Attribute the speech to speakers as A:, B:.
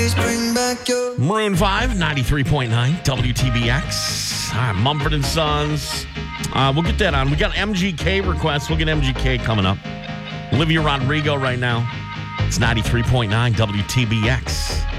A: Maroon 5, 93.9 WTBX. All right, Mumford and Sons. We'll get that on. We got MGK requests. We'll get MGK coming up. Olivia Rodrigo right now. It's 93.9 WTBX.